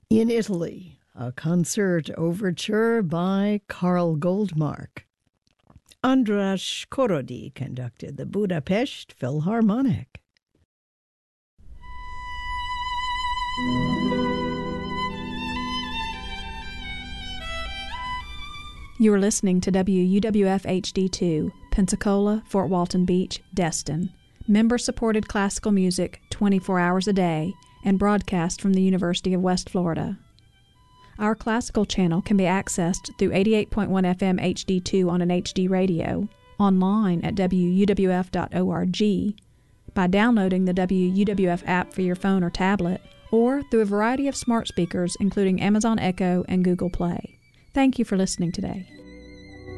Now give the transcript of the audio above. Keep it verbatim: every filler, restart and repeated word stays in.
In Italy, a concert overture by Karl Goldmark. András Korody conducted the Budapest Philharmonic. You are listening to W U W F H D two, Pensacola, Fort Walton Beach, Destin. Member-supported classical music twenty-four hours a day and broadcast from the University of West Florida. Our classical channel can be accessed through eighty-eight point one F M H D two on an H D radio, online at W U W F dot org, by downloading the W U W F app for your phone or tablet, or through a variety of smart speakers including Amazon Echo and Google Play. Thank you for listening today.